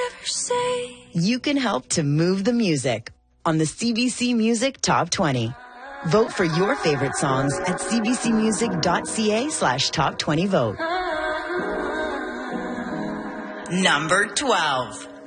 ever say. You can help to move the music on the CBC Music Top 20. Vote for your favorite songs at cbcmusic.ca/top20vote. Number 12.